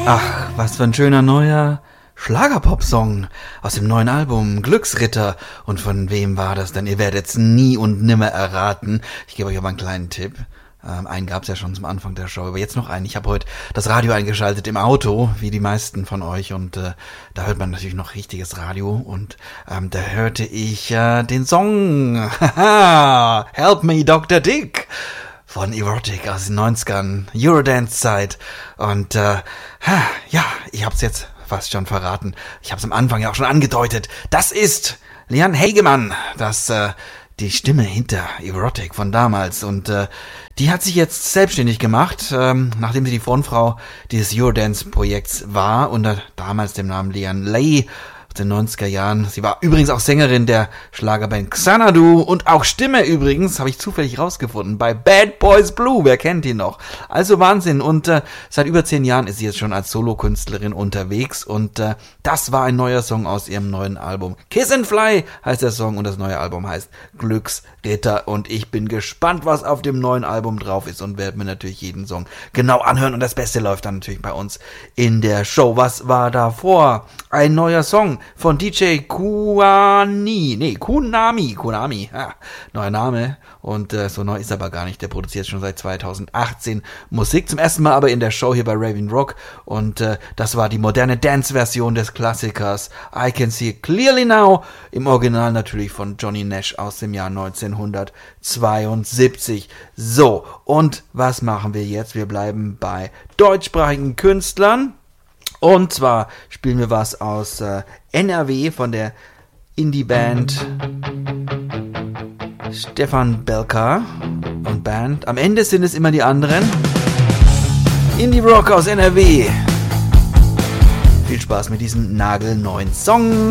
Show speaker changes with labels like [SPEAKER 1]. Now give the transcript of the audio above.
[SPEAKER 1] Ach, was für ein schöner neuer Schlagerpop-Song aus dem neuen Album Glücksritter. Und von wem war das denn? Ihr werdet es nie und nimmer erraten. Ich gebe euch aber einen kleinen Tipp. Einen gab es ja schon zum Anfang der Show, aber jetzt noch einen. Ich habe heute das Radio eingeschaltet im Auto, wie die meisten von euch. Und da hört man natürlich noch richtiges Radio. Und da hörte ich den Song Help Me Dr. Dick von Erotic aus den 90ern, Eurodance-Zeit. Und ja, ich hab's jetzt fast schon verraten. Ich hab's am Anfang ja auch schon angedeutet. Das ist Liane Hagemann, die Stimme hinter Erotic von damals. Und die hat sich jetzt selbstständig gemacht, nachdem sie die Frontfrau dieses Eurodance-Projekts war, unter damals dem Namen Liane Lay aus den 90er Jahren. Sie war übrigens auch Sängerin der Schlagerband Xanadu und auch Stimme übrigens, habe ich zufällig rausgefunden, bei Bad Boys Blue, wer kennt die noch? Also Wahnsinn. Und seit über 10 Jahren ist sie jetzt schon als Solokünstlerin unterwegs und das war ein neuer Song aus ihrem neuen Album. Kiss and Fly heißt der Song und das neue Album heißt Glücksritter und ich bin gespannt, was auf dem neuen Album drauf ist und werde mir natürlich jeden Song genau anhören und das Beste läuft dann natürlich bei uns in der Show. Was war davor? Ein neuer Song von DJ Kunami, neuer Name und so neu ist er aber gar nicht, der produziert schon seit 2018 Musik, zum ersten Mal aber in der Show hier bei Raven Rock und das war die moderne Dance-Version des Klassikers I Can See Clearly Now, im Original natürlich von Johnny Nash aus dem Jahr 1972. So, und was machen wir jetzt? Wir bleiben bei deutschsprachigen Künstlern. Und zwar spielen wir was aus NRW von der Indie-Band Stefan Belka und Band. Am Ende sind es immer die anderen. Indie-Rock aus NRW. Viel Spaß mit diesem nagelneuen Song.